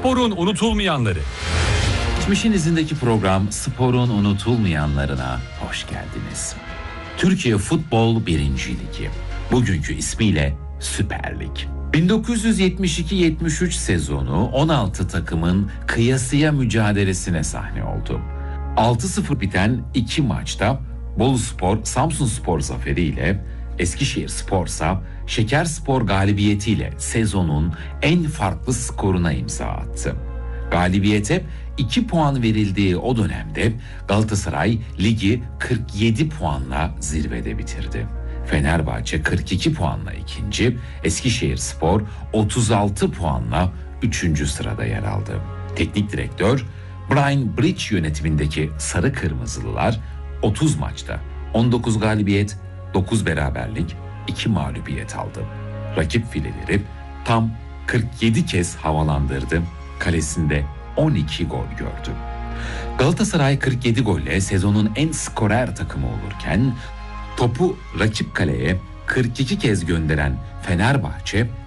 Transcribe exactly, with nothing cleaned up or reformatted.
Sporun unutulmayanları. Geçmişin izindeki program Sporun unutulmayanlarına hoş geldiniz. Türkiye Futbol birinci Ligi. Bugünkü ismiyle Süper Lig. bin dokuz yüz yetmiş iki yetmiş üç sezonu on altı takımın kıyasıya mücadelesine sahne oldu. altı sıfır biten iki maçta Boluspor Samsunspor zaferiyle, Eskişehirspor'sa Şekerspor galibiyetiyle sezonun en farklı skoruna imza attı. Galibiyete iki puan verildiği o dönemde Galatasaray ligi kırk yedi puanla zirvede bitirdi. Fenerbahçe kırk iki puanla ikinci, Eskişehirspor otuz altı puanla üçüncü sırada yer aldı. Teknik direktör Brian Bridge yönetimindeki Sarı Kırmızılılar otuz maçta on dokuz galibiyet, dokuz beraberlik, iki mağlubiyet aldı. Rakip fileleri tam kırk yedi kez havalandırdı, kalesinde on iki gol gördü. Galatasaray kırk yedi golle sezonun en skorer takımı olurken topu rakip kaleye kırk iki kez gönderen Fenerbahçe